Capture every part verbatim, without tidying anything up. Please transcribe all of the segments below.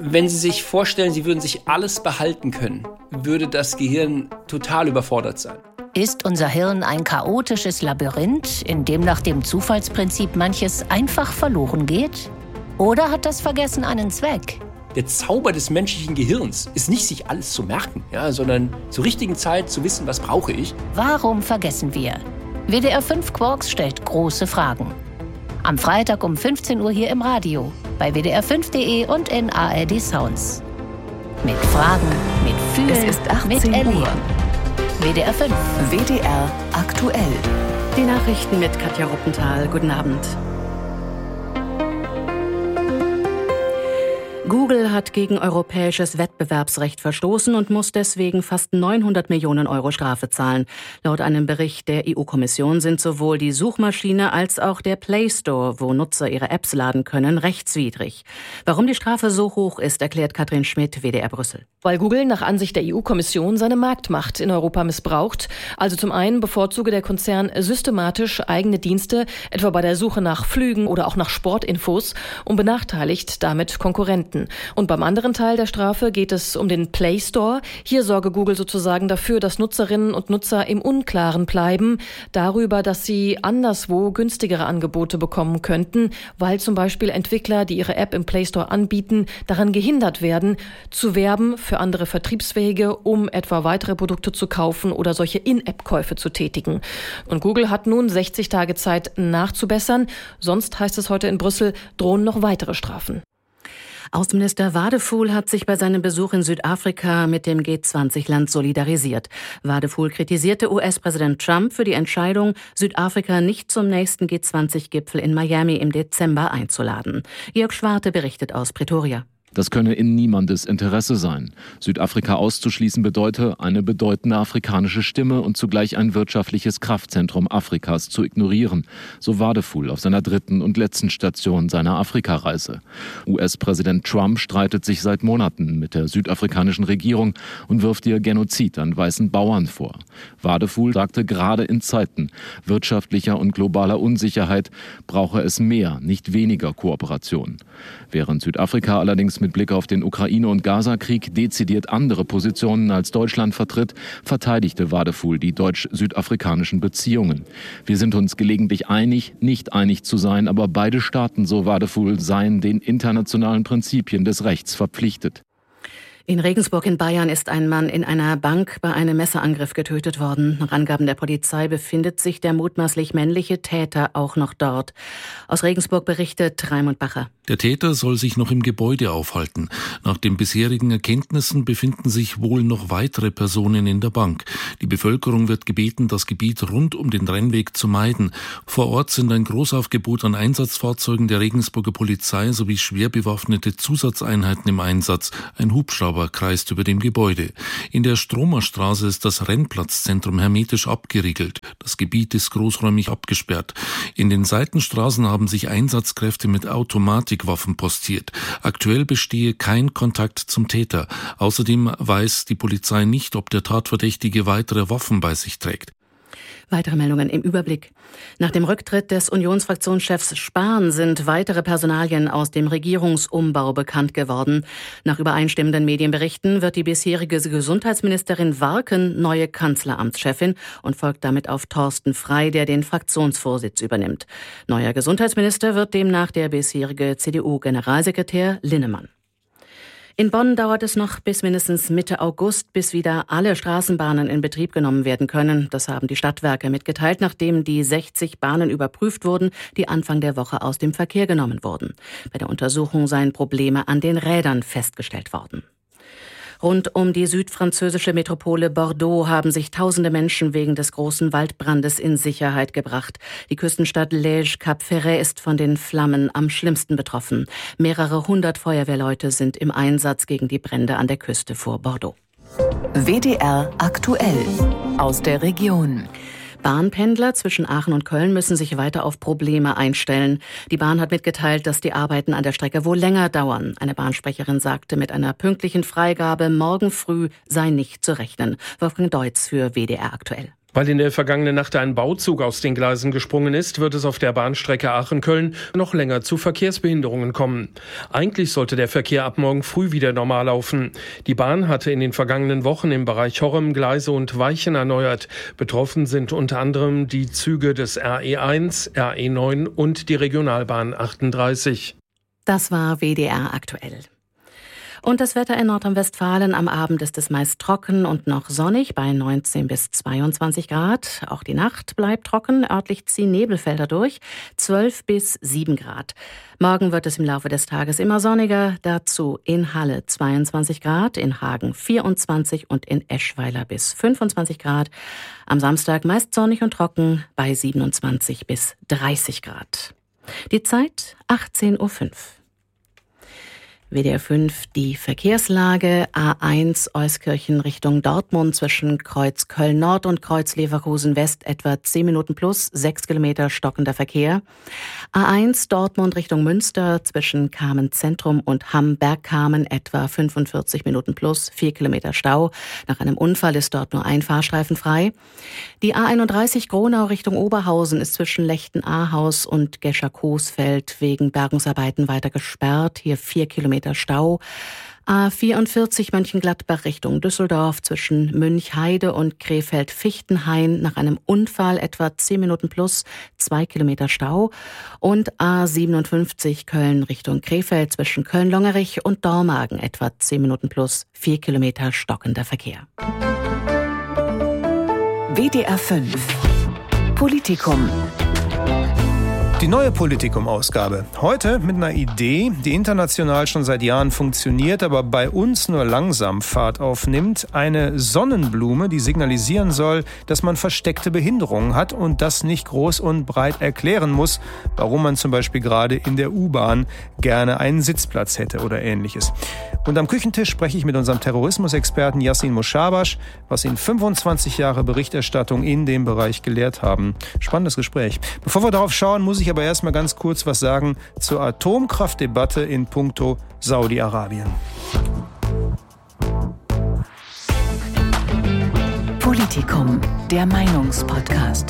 Wenn Sie sich vorstellen, Sie würden sich alles behalten können, würde das Gehirn total überfordert sein. Ist unser Hirn ein chaotisches Labyrinth, in dem nach dem Zufallsprinzip manches einfach verloren geht? Oder hat das Vergessen einen Zweck? Der Zauber des menschlichen Gehirns ist nicht, sich alles zu merken, ja, sondern zur richtigen Zeit zu wissen, was brauche ich. Warum vergessen wir? W D R fünf Quarks stellt große Fragen. Am Freitag um fünfzehn Uhr hier im Radio, bei W D R fünf Punkt de und in A R D Sounds. Mit Fragen, mit Fühlen, es ist mit Erleben. W D R fünf. W D R aktuell. Die Nachrichten mit Katja Ruppenthal. Guten Abend. Google hat gegen europäisches Wettbewerbsrecht verstoßen und muss deswegen fast neunhundert Millionen Euro Strafe zahlen. Laut einem Bericht der E U-Kommission sind sowohl die Suchmaschine als auch der Play Store, wo Nutzer ihre Apps laden können, rechtswidrig. Warum die Strafe so hoch ist, erklärt Katrin Schmidt, W D R Brüssel. Weil Google nach Ansicht der E U-Kommission seine Marktmacht in Europa missbraucht. Also zum einen bevorzuge der Konzern systematisch eigene Dienste, etwa bei der Suche nach Flügen oder auch nach Sportinfos, und benachteiligt damit Konkurrenten. Und beim anderen Teil der Strafe geht es um den Play Store. Hier sorge Google sozusagen dafür, dass Nutzerinnen und Nutzer im Unklaren bleiben darüber, dass sie anderswo günstigere Angebote bekommen könnten, weil zum Beispiel Entwickler, die ihre App im Play Store anbieten, daran gehindert werden, zu werben für andere Vertriebswege, um etwa weitere Produkte zu kaufen oder solche In-App-Käufe zu tätigen. Und Google hat nun sechzig Tage Zeit nachzubessern. Sonst, heißt es heute in Brüssel, drohen noch weitere Strafen. Außenminister Wadefuhl hat sich bei seinem Besuch in Südafrika mit dem G zwanzig Land solidarisiert. Wadefuhl kritisierte U S-Präsident Trump für die Entscheidung, Südafrika nicht zum nächsten G zwanzig Gipfel in Miami im Dezember einzuladen. Jörg Schwarte berichtet aus Pretoria. Das könne in niemandes Interesse sein. Südafrika auszuschließen bedeute, eine bedeutende afrikanische Stimme und zugleich ein wirtschaftliches Kraftzentrum Afrikas zu ignorieren, so Wadefuhl auf seiner dritten und letzten Station seiner Afrikareise. U S-Präsident Trump streitet sich seit Monaten mit der südafrikanischen Regierung und wirft ihr Genozid an weißen Bauern vor. Wadefuhl sagte, gerade in Zeiten wirtschaftlicher und globaler Unsicherheit brauche es mehr, nicht weniger Kooperation. Während Südafrika allerdings mit Blick auf den Ukraine- und Gaza-Krieg dezidiert andere Positionen als Deutschland vertritt, verteidigte Wadefuhl die deutsch-südafrikanischen Beziehungen. Wir sind uns gelegentlich einig, nicht einig zu sein, aber beide Staaten, so Wadefuhl, seien den internationalen Prinzipien des Rechts verpflichtet. In Regensburg in Bayern ist ein Mann in einer Bank bei einem Messerangriff getötet worden. Nach Angaben der Polizei befindet sich der mutmaßlich männliche Täter auch noch dort. Aus Regensburg berichtet Raimund Bacher. Der Täter soll sich noch im Gebäude aufhalten. Nach den bisherigen Erkenntnissen befinden sich wohl noch weitere Personen in der Bank. Die Bevölkerung wird gebeten, das Gebiet rund um den Rennweg zu meiden. Vor Ort sind ein Großaufgebot an Einsatzfahrzeugen der Regensburger Polizei sowie schwer bewaffnete Zusatzeinheiten im Einsatz. Ein Hubschrauber kreist über dem Gebäude. In der Stromerstraße ist das Rennplatzzentrum hermetisch abgeriegelt. Das Gebiet ist großräumig abgesperrt. In den Seitenstraßen haben sich Einsatzkräfte mit Automatikwaffen postiert. Aktuell bestehe kein Kontakt zum Täter. Außerdem weiß die Polizei nicht, ob der Tatverdächtige weitere Waffen bei sich trägt. Weitere Meldungen im Überblick. Nach dem Rücktritt des Unionsfraktionschefs Spahn sind weitere Personalien aus dem Regierungsumbau bekannt geworden. Nach übereinstimmenden Medienberichten wird die bisherige Gesundheitsministerin Warken neue Kanzleramtschefin und folgt damit auf Thorsten Frey, der den Fraktionsvorsitz übernimmt. Neuer Gesundheitsminister wird demnach der bisherige C D U-Generalsekretär Linnemann. In Bonn dauert es noch bis mindestens Mitte August, bis wieder alle Straßenbahnen in Betrieb genommen werden können. Das haben die Stadtwerke mitgeteilt, nachdem die sechzig Bahnen überprüft wurden, die Anfang der Woche aus dem Verkehr genommen wurden. Bei der Untersuchung seien Probleme an den Rädern festgestellt worden. Rund um die südfranzösische Metropole Bordeaux haben sich tausende Menschen wegen des großen Waldbrandes in Sicherheit gebracht. Die Küstenstadt Lège-Cap-Ferret ist von den Flammen am schlimmsten betroffen. Mehrere hundert Feuerwehrleute sind im Einsatz gegen die Brände an der Küste vor Bordeaux. W D R aktuell aus der Region. Bahnpendler zwischen Aachen und Köln müssen sich weiter auf Probleme einstellen. Die Bahn hat mitgeteilt, dass die Arbeiten an der Strecke wohl länger dauern. Eine Bahnsprecherin sagte, mit einer pünktlichen Freigabe morgen früh sei nicht zu rechnen. Wolfgang Deutz für W D R aktuell. Weil in der vergangenen Nacht ein Bauzug aus den Gleisen gesprungen ist, wird es auf der Bahnstrecke Aachen-Köln noch länger zu Verkehrsbehinderungen kommen. Eigentlich sollte der Verkehr ab morgen früh wieder normal laufen. Die Bahn hatte in den vergangenen Wochen im Bereich Horrem Gleise und Weichen erneuert. Betroffen sind unter anderem die Züge des R E eins, R E neun und die Regionalbahn achtunddreißig. Das war W D R aktuell. Und das Wetter in Nordrhein-Westfalen: am Abend ist es meist trocken und noch sonnig bei neunzehn bis zweiundzwanzig Grad. Auch die Nacht bleibt trocken, örtlich ziehen Nebelfelder durch, zwölf bis sieben Grad. Morgen wird es im Laufe des Tages immer sonniger, dazu in Halle zweiundzwanzig Grad, in Hagen vierundzwanzig und in Eschweiler bis fünfundzwanzig Grad. Am Samstag meist sonnig und trocken bei siebenundzwanzig bis dreißig Grad. Die Zeit achtzehn Uhr fünf. W D R fünf, die Verkehrslage: A eins Euskirchen Richtung Dortmund zwischen Kreuz Köln-Nord und Kreuz Leverkusen-West etwa zehn Minuten plus, sechs Kilometer stockender Verkehr. A eins Dortmund Richtung Münster zwischen Kamen-Zentrum und Hamm-Bergkamen etwa fünfundvierzig Minuten plus, vier Kilometer Stau. Nach einem Unfall ist dort nur ein Fahrstreifen frei. Die A einunddreißig Gronau Richtung Oberhausen ist zwischen Lechten-Ahaus und Gescher-Coesfeld wegen Bergungsarbeiten weiter gesperrt. Hier vier Kilometer Stau. A vierundvierzig Mönchengladbach Richtung Düsseldorf zwischen Münchheide und Krefeld-Fichtenhain nach einem Unfall etwa zehn Minuten plus, zwei Kilometer Stau. Und A siebenundfünfzig Köln Richtung Krefeld zwischen Köln-Longerich und Dormagen etwa zehn Minuten plus, vier Kilometer stockender Verkehr. W D R fünf Politikum. Die neue Politikum-Ausgabe. Heute mit einer Idee, die international schon seit Jahren funktioniert, aber bei uns nur langsam Fahrt aufnimmt. Eine Sonnenblume, die signalisieren soll, dass man versteckte Behinderungen hat und das nicht groß und breit erklären muss, warum man zum Beispiel gerade in der U-Bahn gerne einen Sitzplatz hätte oder Ähnliches. Und am Küchentisch spreche ich mit unserem Terrorismusexperten Yassin Moschabash, was ihn fünfundzwanzig Jahre Berichterstattung in dem Bereich gelehrt haben. Spannendes Gespräch. Bevor wir darauf schauen, muss ich aber erst mal ganz kurz was sagen zur Atomkraftdebatte in puncto Saudi-Arabien. Politikum, der Meinungspodcast.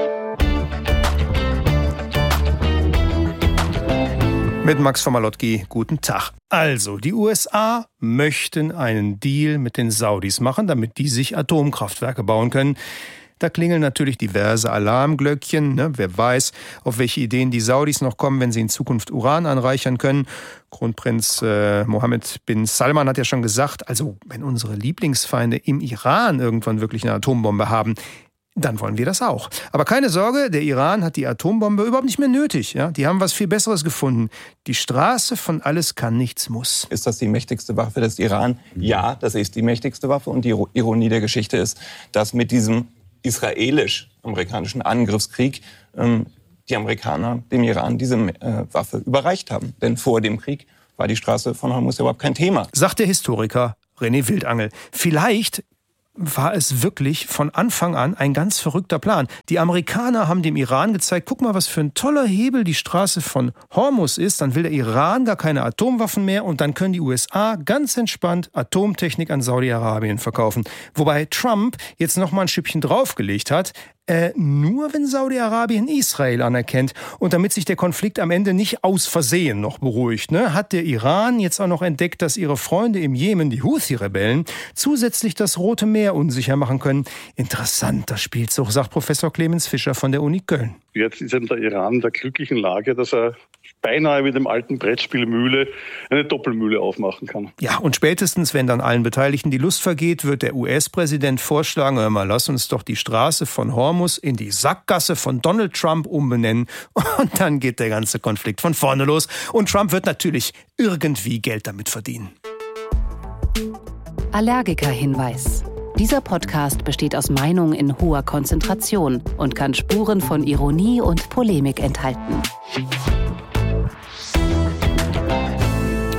Mit Max von Malotki, guten Tag. Also, die U S A möchten einen Deal mit den Saudis machen, damit die sich Atomkraftwerke bauen können. Da klingeln natürlich diverse Alarmglöckchen. Ne? Wer weiß, auf welche Ideen die Saudis noch kommen, wenn sie in Zukunft Uran anreichern können. Kronprinz äh, Mohammed bin Salman hat ja schon gesagt, also wenn unsere Lieblingsfeinde im Iran irgendwann wirklich eine Atombombe haben, dann wollen wir das auch. Aber keine Sorge, der Iran hat die Atombombe überhaupt nicht mehr nötig. Ja? Die haben was viel Besseres gefunden. Die Straße von alles kann, nichts muss. Ist das die mächtigste Waffe des Iran? Ja, das ist die mächtigste Waffe. Und die Ironie der Geschichte ist, dass mit diesem israelisch-amerikanischen Angriffskrieg ähm, die Amerikaner dem Iran diese äh, Waffe überreicht haben. Denn vor dem Krieg war die Straße von Hormuz überhaupt kein Thema. Sagt der Historiker René Wildangel. Vielleicht war es wirklich von Anfang an ein ganz verrückter Plan. Die Amerikaner haben dem Iran gezeigt, guck mal, was für ein toller Hebel die Straße von Hormuz ist. Dann will der Iran gar keine Atomwaffen mehr und dann können die U S A ganz entspannt Atomtechnik an Saudi-Arabien verkaufen. Wobei Trump jetzt noch mal ein Schüppchen draufgelegt hat. Äh, nur wenn Saudi-Arabien Israel anerkennt. Und damit sich der Konflikt am Ende nicht aus Versehen noch beruhigt, ne, hat der Iran jetzt auch noch entdeckt, dass ihre Freunde im Jemen, die Houthi-Rebellen, zusätzlich das Rote Meer unsicher machen können. Interessanter Spielzug, sagt Professor Clemens Fischer von der Uni Köln. Jetzt ist eben der Iran in der glücklichen Lage, dass er beinahe mit dem alten Brettspiel Mühle eine Doppelmühle aufmachen kann. Ja, und spätestens, wenn dann allen Beteiligten die Lust vergeht, wird der U S-Präsident vorschlagen, hör mal, lass uns doch die Straße von Hormuz in die Sackgasse von Donald Trump umbenennen. Und dann geht der ganze Konflikt von vorne los. Und Trump wird natürlich irgendwie Geld damit verdienen. Allergiker-Hinweis. Dieser Podcast besteht aus Meinungen in hoher Konzentration und kann Spuren von Ironie und Polemik enthalten.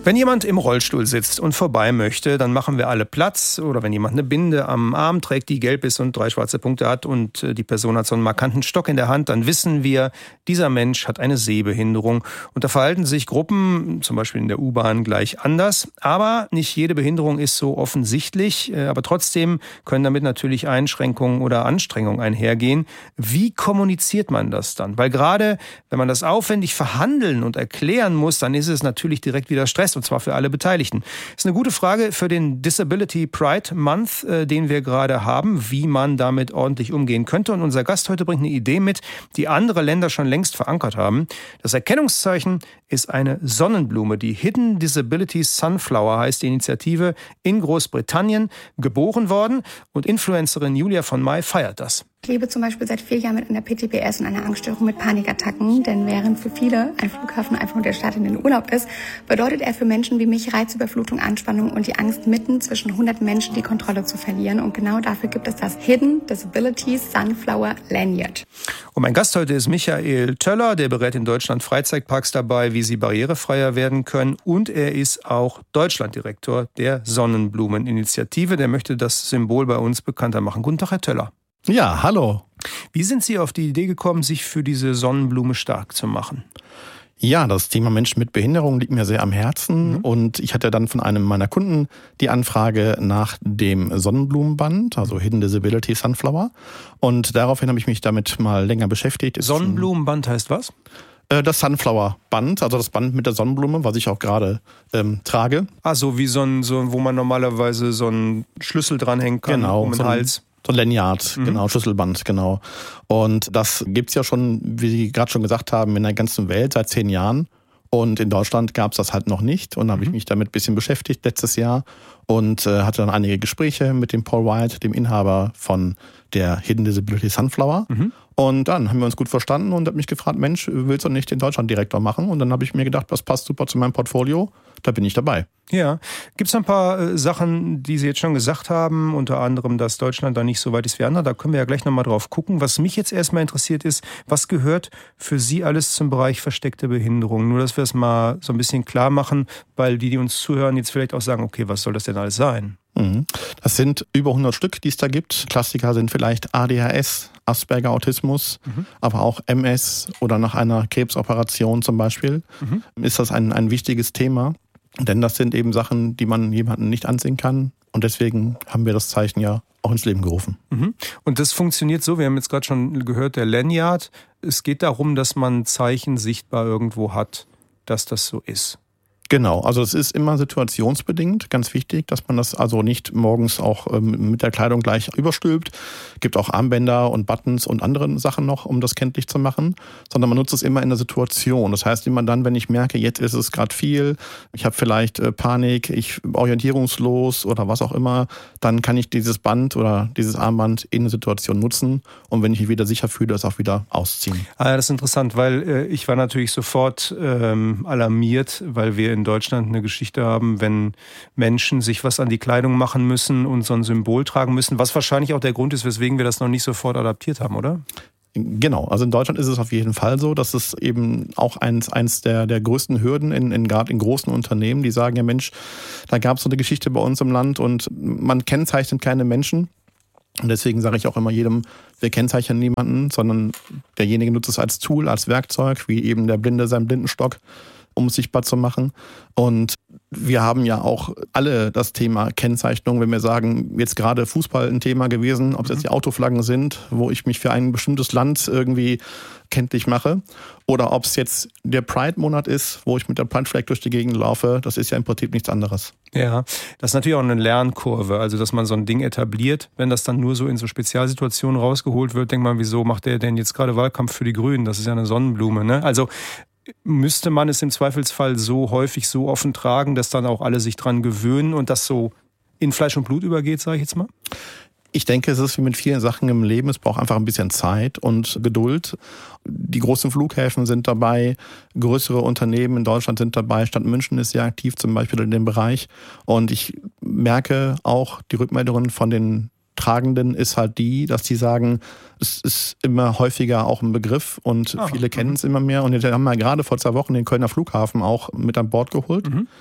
Wenn jemand im Rollstuhl sitzt und vorbei möchte, dann machen wir alle Platz. Oder wenn jemand eine Binde am Arm trägt, die gelb ist und drei schwarze Punkte hat und die Person hat so einen markanten Stock in der Hand, dann wissen wir, dieser Mensch hat eine Sehbehinderung. Und da verhalten sich Gruppen, zum Beispiel in der U-Bahn, gleich anders. Aber nicht jede Behinderung ist so offensichtlich. Aber trotzdem können damit natürlich Einschränkungen oder Anstrengungen einhergehen. Wie kommuniziert man das dann? Weil gerade, wenn man das aufwendig verhandeln und erklären muss, dann ist es natürlich direkt wieder Stress. Und zwar für alle Beteiligten. Das ist eine gute Frage für den Disability Pride Month, äh, den wir gerade haben, wie man damit ordentlich umgehen könnte. Und unser Gast heute bringt eine Idee mit, die andere Länder schon längst verankert haben. Das Erkennungszeichen ist eine Sonnenblume. Die Hidden Disability Sunflower heißt die Initiative, in Großbritannien geboren worden. Und Influencerin Julia von May feiert das. Ich lebe zum Beispiel seit vier Jahren mit einer P T B S und einer Angststörung mit Panikattacken, denn während für viele ein Flughafen einfach nur der Start in den Urlaub ist, bedeutet er für Menschen wie mich Reizüberflutung, Anspannung und die Angst, mitten zwischen hundert Menschen die Kontrolle zu verlieren. Und genau dafür gibt es das Hidden Disability Sunflower Lanyard. Und mein Gast heute ist Michael Töller, der berät in Deutschland Freizeitparks dabei, wie sie barrierefreier werden können. Und er ist auch Deutschlanddirektor der Sonnenblumeninitiative. Der möchte das Symbol bei uns bekannter machen. Guten Tag, Herr Töller. Ja, hallo. Wie sind Sie auf die Idee gekommen, sich für diese Sonnenblume stark zu machen? Ja, das Thema Menschen mit Behinderung liegt mir sehr am Herzen. Mhm. Und ich hatte dann von einem meiner Kunden die Anfrage nach dem Sonnenblumenband, also Hidden Disability Sunflower. Und daraufhin habe ich mich damit mal länger beschäftigt. Sonnenblumenband heißt was? Das Sunflower-Band, also das Band mit der Sonnenblume, was ich auch gerade ähm, trage. Ah, so wie so ein, so, wo man normalerweise so einen Schlüssel dranhängen kann, genau, um den so ein, Hals. So ein Lanyard, mhm. genau, Schlüsselband, genau. Und das gibt's ja schon, wie Sie gerade schon gesagt haben, in der ganzen Welt seit zehn Jahren. Und in Deutschland gab's das halt noch nicht. Und da habe mhm. ich mich damit ein bisschen beschäftigt letztes Jahr und äh, hatte dann einige Gespräche mit dem Paul White, dem Inhaber von der Hidden Disability Sunflower. Mhm. Und dann haben wir uns gut verstanden und hat mich gefragt, Mensch, willst du nicht den Deutschlanddirektor machen? Und dann habe ich mir gedacht, das passt super zu meinem Portfolio, da bin ich dabei. Ja, gibt es ein paar äh, Sachen, die Sie jetzt schon gesagt haben, unter anderem, dass Deutschland da nicht so weit ist wie andere, da können wir ja gleich nochmal drauf gucken. Was mich jetzt erstmal interessiert ist, was gehört für Sie alles zum Bereich versteckte Behinderung? Nur, dass wir es mal so ein bisschen klar machen, weil die, die uns zuhören, jetzt vielleicht auch sagen, okay, was soll das denn alles sein? Das sind über hundert Stück, die es da gibt. Klassiker sind vielleicht A D H S, Asperger Autismus, mhm. aber auch M S oder nach einer Krebsoperation zum Beispiel. Mhm. Ist das ein, ein wichtiges Thema, denn das sind eben Sachen, die man jemandem nicht ansehen kann. Und deswegen haben wir das Zeichen ja auch ins Leben gerufen. Mhm. Und das funktioniert so, wir haben jetzt gerade schon gehört, der Lanyard. Es geht darum, dass man Zeichen sichtbar irgendwo hat, dass das so ist. Genau, also es ist immer situationsbedingt, ganz wichtig, dass man das also nicht morgens auch ähm, mit der Kleidung gleich überstülpt. Es gibt auch Armbänder und Buttons und andere Sachen noch, um das kenntlich zu machen, sondern man nutzt es immer in der Situation. Das heißt immer dann, wenn ich merke, jetzt ist es gerade viel, ich habe vielleicht äh, Panik, ich orientierungslos oder was auch immer, dann kann ich dieses Band oder dieses Armband in der Situation nutzen und wenn ich mich wieder sicher fühle, das auch wieder ausziehen. Ah, das ist interessant, weil äh, ich war natürlich sofort ähm, alarmiert, weil wir in Deutschland eine Geschichte haben, wenn Menschen sich was an die Kleidung machen müssen und so ein Symbol tragen müssen, was wahrscheinlich auch der Grund ist, weswegen wir das noch nicht sofort adaptiert haben, oder? Genau, also in Deutschland ist es auf jeden Fall so, dass es eben auch eins, eins der, der größten Hürden in, in gerade in großen Unternehmen, die sagen, ja Mensch, da gab es so eine Geschichte bei uns im Land und man kennzeichnet keine Menschen. Und deswegen sage ich auch immer jedem, wir kennzeichnen niemanden, sondern derjenige nutzt es als Tool, als Werkzeug, wie eben der Blinde seinen Blindenstock, um es sichtbar zu machen. Und wir haben ja auch alle das Thema Kennzeichnung, wenn wir sagen, jetzt gerade Fußball ein Thema gewesen, ob es jetzt die Autoflaggen sind, wo ich mich für ein bestimmtes Land irgendwie kenntlich mache, oder ob es jetzt der Pride-Monat ist, wo ich mit der Pride-Flag durch die Gegend laufe, das ist ja im Prinzip nichts anderes. Ja, das ist natürlich auch eine Lernkurve, also dass man so ein Ding etabliert, wenn das dann nur so in so Spezialsituationen rausgeholt wird, denkt man, wieso macht der denn jetzt gerade Wahlkampf für die Grünen? Das ist ja eine Sonnenblume, ne? Also müsste man es im Zweifelsfall so häufig so offen tragen, dass dann auch alle sich dran gewöhnen und das so in Fleisch und Blut übergeht, sage ich jetzt mal? Ich denke, es ist wie mit vielen Sachen im Leben, es braucht einfach ein bisschen Zeit und Geduld. Die großen Flughäfen sind dabei, größere Unternehmen in Deutschland sind dabei, Stadt München ist sehr aktiv zum Beispiel in dem Bereich. Und ich merke auch die Rückmeldungen von den Tragenden ist halt die, dass die sagen, es ist immer häufiger auch ein Begriff und ah, viele kennen es immer mehr. Und jetzt haben wir gerade vor zwei Wochen den Kölner Flughafen auch mit an Bord geholt. Mhm.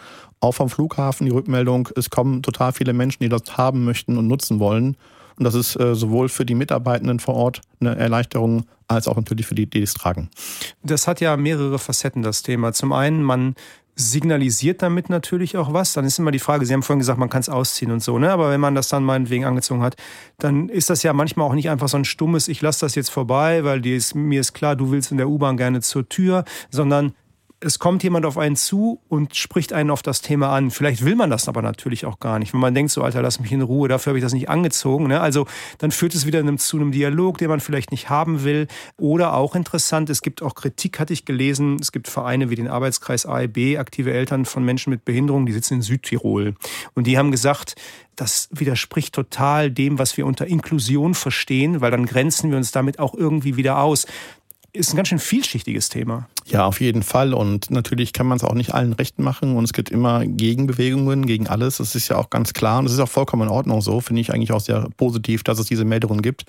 auch vom Flughafen die Rückmeldung, es kommen total viele Menschen, die das haben möchten und nutzen wollen. Und das ist äh, sowohl für die Mitarbeitenden vor Ort eine Erleichterung, als auch natürlich für die, die es tragen. Das hat ja mehrere Facetten, das Thema. Zum einen, man signalisiert damit natürlich auch was. Dann ist immer die Frage, Sie haben vorhin gesagt, man kann es ausziehen und so, ne? Aber wenn man das dann meinetwegen angezogen hat, dann ist das ja manchmal auch nicht einfach so ein stummes, ich lasse das jetzt vorbei, weil dir ist, mir ist klar, du willst in der U-Bahn gerne zur Tür, sondern es kommt jemand auf einen zu und spricht einen auf das Thema an. Vielleicht will man das aber natürlich auch gar nicht. Wenn man denkt, so Alter, lass mich in Ruhe, dafür habe ich das nicht angezogen. Ne? Also dann führt es wieder einem, zu einem Dialog, den man vielleicht nicht haben will. Oder auch interessant, es gibt auch Kritik, hatte ich gelesen, es gibt Vereine wie den Arbeitskreis A E B, aktive Eltern von Menschen mit Behinderung, die sitzen in Südtirol. Und die haben gesagt, das widerspricht total dem, was wir unter Inklusion verstehen, weil dann grenzen wir uns damit auch irgendwie wieder aus. Ist ein ganz schön vielschichtiges Thema. Ja, auf jeden Fall. Und natürlich kann man es auch nicht allen recht machen. Und es gibt immer Gegenbewegungen gegen alles. Das ist ja auch ganz klar. Und das ist auch vollkommen in Ordnung so. Finde ich eigentlich auch sehr positiv, dass es diese Meldungen gibt.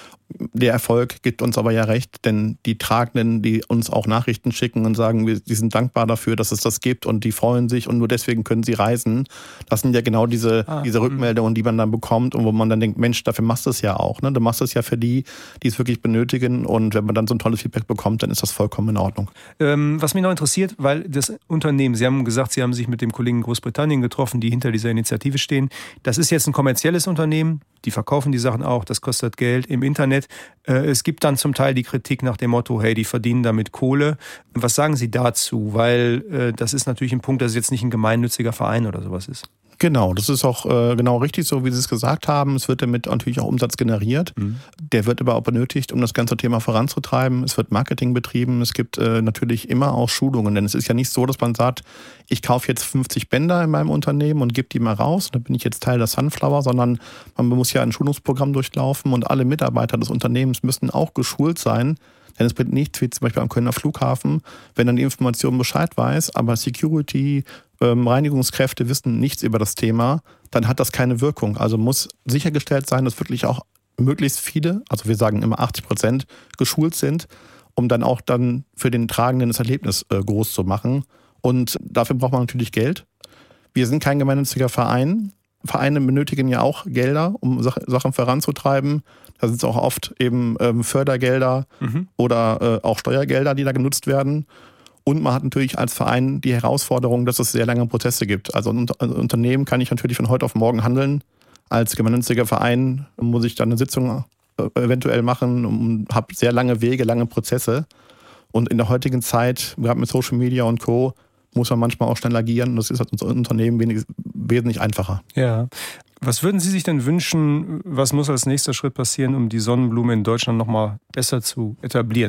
Der Erfolg gibt uns aber ja recht, denn die Tragenden, die uns auch Nachrichten schicken und sagen, wir, die sind dankbar dafür, dass es das gibt und die freuen sich und nur deswegen können sie reisen. Das sind ja genau diese, ah, diese Rückmeldungen, die man dann bekommt und wo man dann denkt, Mensch, dafür machst du es ja auch. Ne? Du machst es ja für die, die es wirklich benötigen und wenn man dann so ein tolles Feedback bekommt, dann ist das vollkommen in Ordnung. Ähm, was mich noch interessiert, weil das Unternehmen, Sie haben gesagt, Sie haben sich mit dem Kollegen in Großbritannien getroffen, die hinter dieser Initiative stehen. Das ist jetzt ein kommerzielles Unternehmen, die verkaufen die Sachen auch, das kostet Geld im Internet. Es gibt dann zum Teil die Kritik nach dem Motto, hey, die verdienen damit Kohle. Was sagen Sie dazu? Weil das ist natürlich ein Punkt, dass es jetzt nicht ein gemeinnütziger Verein oder sowas ist. Genau, das ist auch äh, genau richtig so, wie Sie es gesagt haben. Es wird damit natürlich auch Umsatz generiert. Mhm. Der wird aber auch benötigt, um das ganze Thema voranzutreiben. Es wird Marketing betrieben. Es gibt äh, natürlich immer auch Schulungen. Denn es ist ja nicht so, dass man sagt, ich kaufe jetzt fünfzig Bänder in meinem Unternehmen und gebe die mal raus. Dann bin ich jetzt Teil der Sunflower, sondern man muss ja ein Schulungsprogramm durchlaufen und alle Mitarbeiter des Unternehmens müssen auch geschult sein. Denn es bringt nichts, wie zum Beispiel am Kölner Flughafen, wenn dann die Information Bescheid weiß, aber Security, ähm, Reinigungskräfte wissen nichts über das Thema, dann hat das keine Wirkung. Also muss sichergestellt sein, dass wirklich auch möglichst viele, also wir sagen immer achtzig Prozent, geschult sind, um dann auch dann für den Tragenden das Erlebnis äh, groß zu machen. Und dafür braucht man natürlich Geld. Wir sind kein gemeinnütziger Verein. Vereine benötigen ja auch Gelder, um Sachen voranzutreiben. Da sind es auch oft eben ähm, Fördergelder mhm. oder äh, auch Steuergelder, die da genutzt werden. Und man hat natürlich als Verein die Herausforderung, dass es sehr lange Prozesse gibt. Also ein Unternehmen kann ich natürlich von heute auf morgen handeln. Als gemeinnütziger Verein muss ich dann eine Sitzung eventuell machen und habe sehr lange Wege, lange Prozesse. Und in der heutigen Zeit, gerade mit Social Media und Co., muss man manchmal auch schnell agieren. Das ist als Unternehmen wenig, wesentlich einfacher. Ja. Was würden Sie sich denn wünschen, was muss als nächster Schritt passieren, um die Sonnenblume in Deutschland nochmal besser zu etablieren?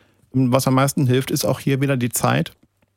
Was am meisten hilft, ist auch hier wieder die Zeit.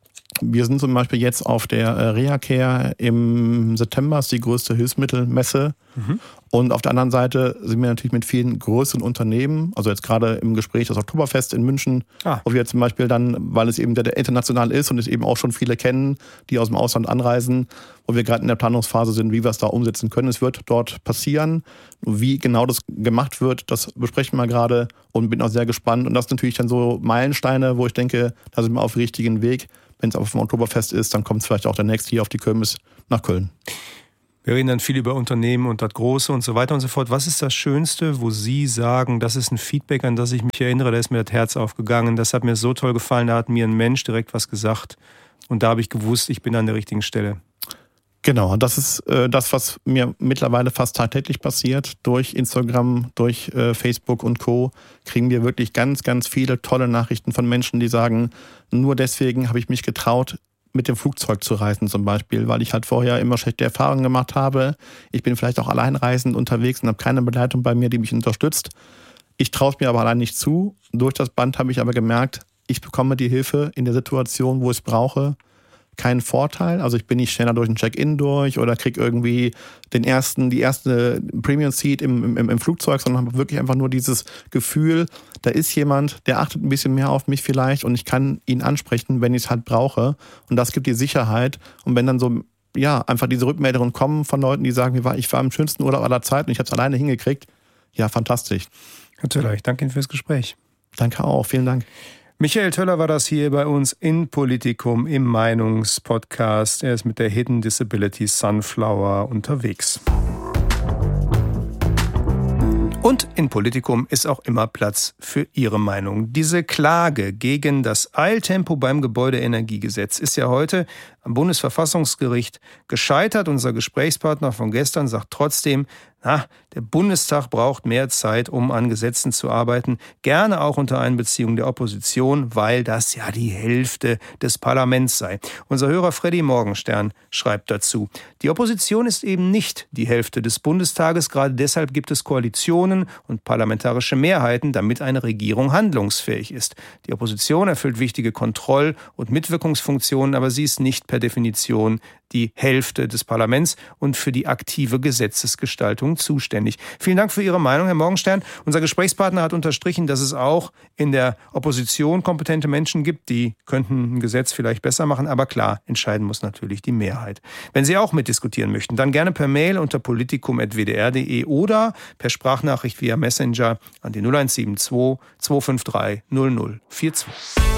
Wir sind zum Beispiel jetzt auf der RehaCare im September, ist die größte Hilfsmittelmesse. Mhm. Und auf der anderen Seite sind wir natürlich mit vielen größeren Unternehmen, also jetzt gerade im Gespräch das Oktoberfest in München, ah. wo wir zum Beispiel dann, weil es eben der, der international ist und es eben auch schon viele kennen, die aus dem Ausland anreisen, wo wir gerade in der Planungsphase sind, wie wir es da umsetzen können. Es wird dort passieren. Wie genau das gemacht wird, das besprechen wir gerade und bin auch sehr gespannt. Und das sind natürlich dann so Meilensteine, wo ich denke, da sind wir auf dem richtigen Weg. Wenn es auf dem Oktoberfest ist, dann kommt es vielleicht auch der nächste hier auf die Kirmes nach Köln. Wir reden dann viel über Unternehmen und das Große und so weiter und so fort. Was ist das Schönste, wo Sie sagen, das ist ein Feedback, an das ich mich erinnere, da ist mir das Herz aufgegangen, das hat mir so toll gefallen, da hat mir ein Mensch direkt was gesagt und da habe ich gewusst, ich bin an der richtigen Stelle. Genau, das ist äh, das, was mir mittlerweile fast tagtäglich passiert. Durch Instagram, durch äh, Facebook und Co. kriegen wir wirklich ganz, ganz viele tolle Nachrichten von Menschen, die sagen, nur deswegen habe ich mich getraut, mit dem Flugzeug zu reisen zum Beispiel, weil ich halt vorher immer schlechte Erfahrungen gemacht habe. Ich bin vielleicht auch alleinreisend unterwegs und habe keine Begleitung bei mir, die mich unterstützt. Ich traue es mir aber allein nicht zu. Durch das Band habe ich aber gemerkt, ich bekomme die Hilfe in der Situation, wo ich es brauche. Keinen Vorteil, also ich bin nicht schneller durch ein Check-in durch oder kriege irgendwie den ersten, die erste Premium-Seat im, im, im Flugzeug, sondern habe wirklich einfach nur dieses Gefühl, da ist jemand, der achtet ein bisschen mehr auf mich vielleicht und ich kann ihn ansprechen, wenn ich es halt brauche. Und das gibt die Sicherheit. Und wenn dann so, ja, einfach diese Rückmeldungen kommen von Leuten, die sagen, ich war im schönsten Urlaub aller Zeiten und ich habe es alleine hingekriegt, ja, fantastisch. Natürlich, danke Ihnen fürs Gespräch. Danke auch, vielen Dank. Michael Töller war das hier bei uns in Politikum im Meinungspodcast. Er ist mit der Hidden Disability Sunflower unterwegs. Und in Politikum ist auch immer Platz für Ihre Meinung. Diese Klage gegen das Eiltempo beim Gebäudeenergiegesetz ist ja heute am Bundesverfassungsgericht gescheitert. Unser Gesprächspartner von gestern sagt trotzdem, na, der Bundestag braucht mehr Zeit, um an Gesetzen zu arbeiten, gerne auch unter Einbeziehung der Opposition, weil das ja die Hälfte des Parlaments sei. Unser Hörer Freddy Morgenstern schreibt dazu, die Opposition ist eben nicht die Hälfte des Bundestages, gerade deshalb gibt es Koalitionen und parlamentarische Mehrheiten, damit eine Regierung handlungsfähig ist. Die Opposition erfüllt wichtige Kontroll- und Mitwirkungsfunktionen, aber sie ist nicht per Definition die Hälfte des Parlaments und für die aktive Gesetzesgestaltung zuständig. Vielen Dank für Ihre Meinung, Herr Morgenstern. Unser Gesprächspartner hat unterstrichen, dass es auch in der Opposition kompetente Menschen gibt, die könnten ein Gesetz vielleicht besser machen, aber klar, entscheiden muss natürlich die Mehrheit. Wenn Sie auch mitdiskutieren möchten, dann gerne per Mail unter politikum punkt w d r punkt d e oder per Sprachnachricht via Messenger an die null eins sieben zwei, zwei fünf drei, null null vier zwei.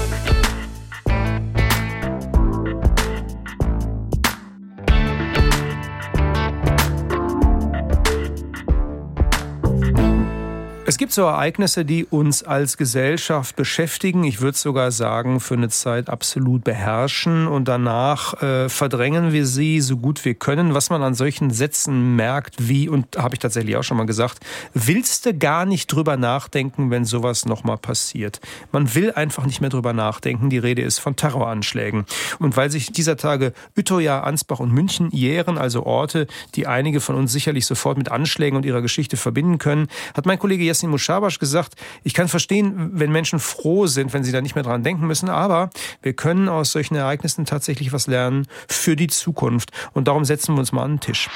Es gibt so Ereignisse, die uns als Gesellschaft beschäftigen. Ich würde sogar sagen, für eine Zeit absolut beherrschen. Und danach äh, verdrängen wir sie so gut wir können. Was man an solchen Sätzen merkt, wie, und habe ich tatsächlich auch schon mal gesagt, willst du gar nicht drüber nachdenken, wenn sowas nochmal passiert. Man will einfach nicht mehr drüber nachdenken. Die Rede ist von Terroranschlägen. Und weil sich dieser Tage Utøya, Ansbach und München jähren, also Orte, die einige von uns sicherlich sofort mit Anschlägen und ihrer Geschichte verbinden können, hat mein Kollege Yassin Mushabash gesagt, ich kann verstehen, wenn Menschen froh sind, wenn sie da nicht mehr dran denken müssen, aber wir können aus solchen Ereignissen tatsächlich was lernen für die Zukunft. Und darum setzen wir uns mal an den Tisch.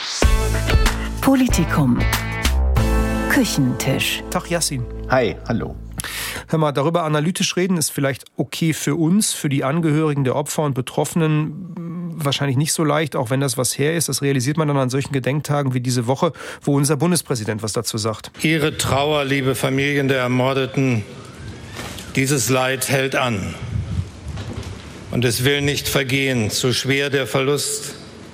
Politikum. Küchentisch. Tag Yassin. Hi, hallo. Hör mal, darüber analytisch reden ist vielleicht okay für uns, für die Angehörigen der Opfer und Betroffenen wahrscheinlich nicht so leicht, auch wenn das was her ist. Das realisiert man dann an solchen Gedenktagen wie diese Woche, wo unser Bundespräsident was dazu sagt. Ihre Trauer, liebe Familien der Ermordeten, dieses Leid hält an. Und es will nicht vergehen, zu schwer der Verlust,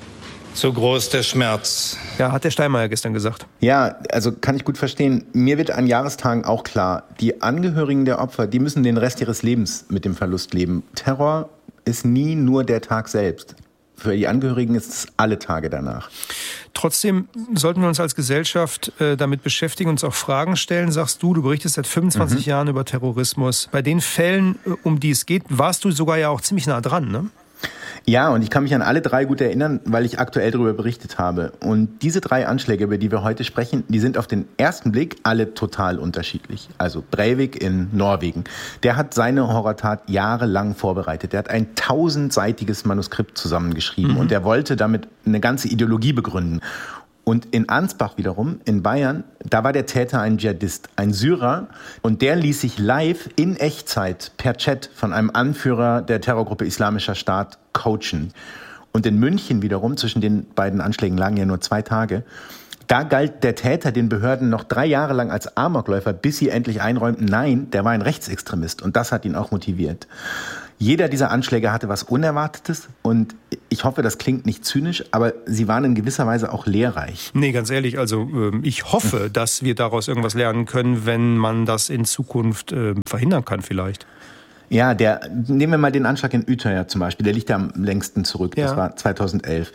so groß der Schmerz. Ja, hat der Steinmeier gestern gesagt. Ja, also kann ich gut verstehen. Mir wird an Jahrestagen auch klar, die Angehörigen der Opfer, die müssen den Rest ihres Lebens mit dem Verlust leben. Terror ist nie nur der Tag selbst. Für die Angehörigen ist es alle Tage danach. Trotzdem sollten wir uns als Gesellschaft äh, damit beschäftigen, uns auch Fragen stellen. Sagst du, du berichtest seit fünfundzwanzig mhm. Jahren über Terrorismus. Bei den Fällen, um die es geht, warst du sogar ja auch ziemlich nah dran, ne? Ja, und ich kann mich an alle drei gut erinnern, weil ich aktuell darüber berichtet habe. Und diese drei Anschläge, über die wir heute sprechen, die sind auf den ersten Blick alle total unterschiedlich. Also Breivik in Norwegen, der hat seine Horrortat jahrelang vorbereitet. Der hat ein tausendseitiges Manuskript zusammengeschrieben mhm. und der wollte damit eine ganze Ideologie begründen. Und in Ansbach wiederum, in Bayern, da war der Täter ein Dschihadist, ein Syrer. Und der ließ sich live in Echtzeit per Chat von einem Anführer der Terrorgruppe Islamischer Staat coachen. Und in München wiederum, zwischen den beiden Anschlägen lagen ja nur zwei Tage, da galt der Täter den Behörden noch drei Jahre lang als Amokläufer, bis sie endlich einräumten, nein, der war ein Rechtsextremist. Und das hat ihn auch motiviert. Jeder dieser Anschläge hatte was Unerwartetes und ich hoffe, das klingt nicht zynisch, aber sie waren in gewisser Weise auch lehrreich. Nee, ganz ehrlich, also ich hoffe, dass wir daraus irgendwas lernen können, wenn man das in Zukunft äh, verhindern kann vielleicht. Ja, der, nehmen wir mal den Anschlag in Utøya zum Beispiel, der liegt ja am längsten zurück, das ja. war zweitausendelf.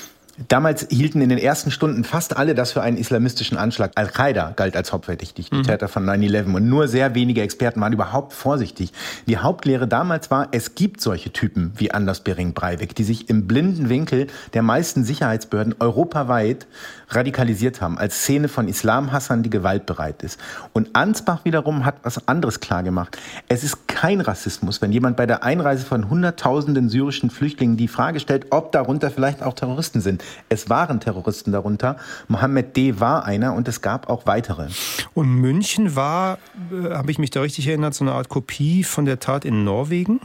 Damals hielten in den ersten Stunden fast alle das für einen islamistischen Anschlag. Al-Qaida galt als hauptverdächtig, die mhm. Täter von neun elf. Und nur sehr wenige Experten waren überhaupt vorsichtig. Die Hauptlehre damals war, es gibt solche Typen wie Anders Behring Breivik, die sich im blinden Winkel der meisten Sicherheitsbehörden europaweit radikalisiert haben, als Szene von Islamhassern, die gewaltbereit ist. Und Ansbach wiederum hat was anderes klargemacht. Es ist kein Rassismus, wenn jemand bei der Einreise von Hunderttausenden syrischen Flüchtlingen die Frage stellt, ob darunter vielleicht auch Terroristen sind. Es waren Terroristen darunter. Mohammed D. war einer und es gab auch weitere. Und München war, äh, habe ich mich da richtig erinnert, so eine Art Kopie von der Tat in Norwegen?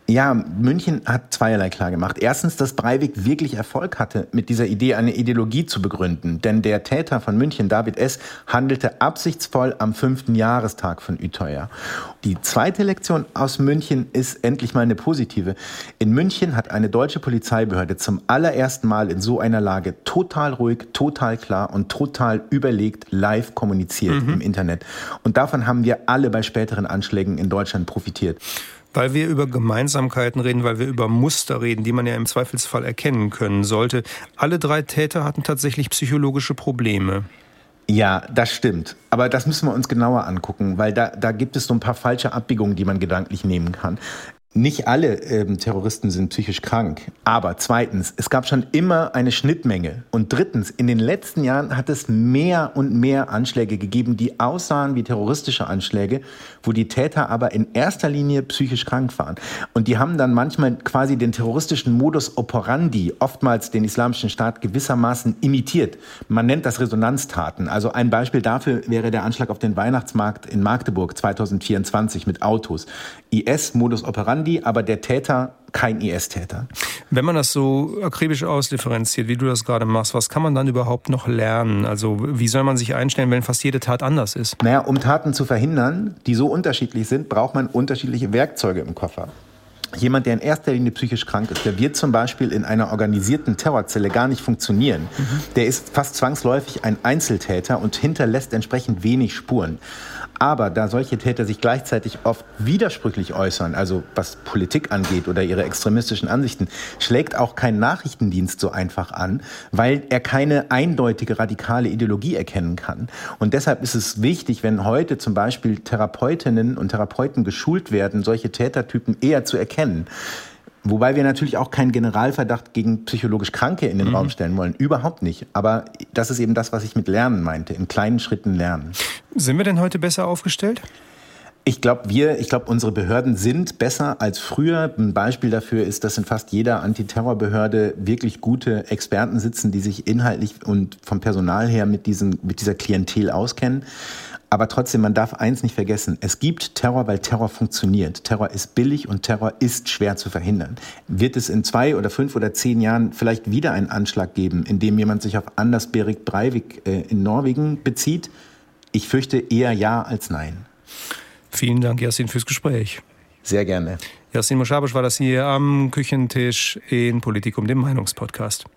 Ja, München hat zweierlei klar gemacht. Erstens, dass Breivik wirklich Erfolg hatte, mit dieser Idee eine Ideologie zu begründen. Denn der Täter von München, David S., handelte absichtsvoll am fünften Jahrestag von Utøya. Die zweite Lektion aus München ist endlich mal eine positive. In München hat eine deutsche Polizeibehörde zum allerersten Mal in so einer Lage total ruhig, total klar und total überlegt live kommuniziert mhm. im Internet. Und davon haben wir alle bei späteren Anschlägen in Deutschland profitiert. Weil wir über Gemeinsamkeiten reden, weil wir über Muster reden, die man ja im Zweifelsfall erkennen können sollte. Alle drei Täter hatten tatsächlich psychologische Probleme. Ja, das stimmt. Aber das müssen wir uns genauer angucken, weil da, da gibt es so ein paar falsche Abbiegungen, die man gedanklich nehmen kann. Nicht alle ähm, Terroristen sind psychisch krank. Aber zweitens, es gab schon immer eine Schnittmenge. Und drittens, in den letzten Jahren hat es mehr und mehr Anschläge gegeben, die aussahen wie terroristische Anschläge, wo die Täter aber in erster Linie psychisch krank waren. Und die haben dann manchmal quasi den terroristischen Modus operandi, oftmals den Islamischen Staat, gewissermaßen imitiert. Man nennt das Resonanztaten. Also ein Beispiel dafür wäre der Anschlag auf den Weihnachtsmarkt in Magdeburg zweitausendvierundzwanzig mit Autos. I S-Modus operandi, aber der Täter kein I S-Täter. Wenn man das so akribisch ausdifferenziert, wie du das gerade machst, was kann man dann überhaupt noch lernen? Also wie soll man sich einstellen, wenn fast jede Tat anders ist? Naja, um Taten zu verhindern, die so unterschiedlich sind, braucht man unterschiedliche Werkzeuge im Koffer. Jemand, der in erster Linie psychisch krank ist, der wird zum Beispiel in einer organisierten Terrorzelle gar nicht funktionieren. Mhm. Der ist fast zwangsläufig ein Einzeltäter und hinterlässt entsprechend wenig Spuren. Aber da solche Täter sich gleichzeitig oft widersprüchlich äußern, also was Politik angeht oder ihre extremistischen Ansichten, schlägt auch kein Nachrichtendienst so einfach an, weil er keine eindeutige radikale Ideologie erkennen kann. Und deshalb ist es wichtig, wenn heute zum Beispiel Therapeutinnen und Therapeuten geschult werden, solche Tätertypen eher zu erkennen. Wobei wir natürlich auch keinen Generalverdacht gegen psychologisch Kranke in den mhm. Raum stellen wollen. Überhaupt nicht. Aber das ist eben das, was ich mit Lernen meinte. In kleinen Schritten lernen. Sind wir denn heute besser aufgestellt? Ich glaube, wir, ich glaube, unsere Behörden sind besser als früher. Ein Beispiel dafür ist, dass in fast jeder Antiterrorbehörde wirklich gute Experten sitzen, die sich inhaltlich und vom Personal her mit diesen, mit dieser Klientel auskennen. Aber trotzdem, man darf eins nicht vergessen. Es gibt Terror, weil Terror funktioniert. Terror ist billig und Terror ist schwer zu verhindern. Wird es in zwei oder fünf oder zehn Jahren vielleicht wieder einen Anschlag geben, in dem jemand sich auf Anders Behring Breivik äh, in Norwegen bezieht? Ich fürchte eher ja als nein. Vielen Dank, Yassin, fürs Gespräch. Sehr gerne. Yassin Moschabisch war das hier am Küchentisch in Politikum, dem Meinungspodcast.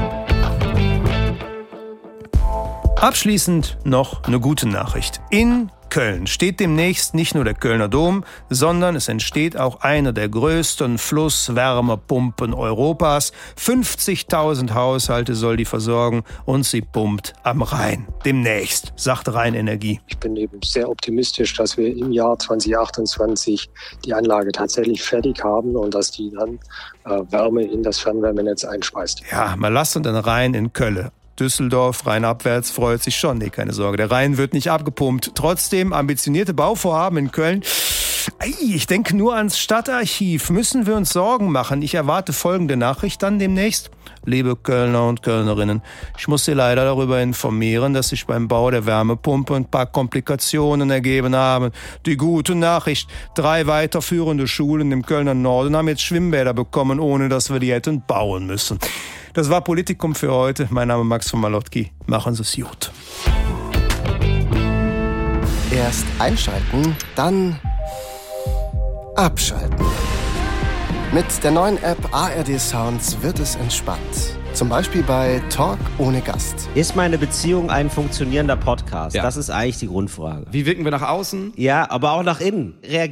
Abschließend noch eine gute Nachricht. In Köln steht demnächst nicht nur der Kölner Dom, sondern es entsteht auch eine der größten Flusswärmepumpen Europas. fünfzigtausend Haushalte soll die versorgen und sie pumpt am Rhein. Demnächst, sagt Rheinenergie. Ich bin eben sehr optimistisch, dass wir im Jahr zwanzig achtundzwanzig die Anlage tatsächlich fertig haben und dass die dann äh, Wärme in das Fernwärmenetz einspeist. Ja, mal lasst uns den Rhein in Köln. Düsseldorf, rheinabwärts, freut sich schon. Nee, keine Sorge, der Rhein wird nicht abgepumpt. Trotzdem ambitionierte Bauvorhaben in Köln. Ei, ich denke nur ans Stadtarchiv. Müssen wir uns Sorgen machen? Ich erwarte folgende Nachricht dann demnächst. Liebe Kölner und Kölnerinnen, ich muss Sie leider darüber informieren, dass sich beim Bau der Wärmepumpe ein paar Komplikationen ergeben haben. Die gute Nachricht, drei weiterführende Schulen im Kölner Norden haben jetzt Schwimmbäder bekommen, ohne dass wir die hätten bauen müssen. Das war Politikum für heute. Mein Name ist Max von Malotki. Machen Sie es gut. Erst einschalten, dann abschalten. Mit der neuen App A R D Sounds wird es entspannt. Zum Beispiel bei Talk ohne Gast. Ist meine Beziehung ein funktionierender Podcast? Ja. Das ist eigentlich die Grundfrage. Wie wirken wir nach außen? Ja, aber auch nach innen. Reagieren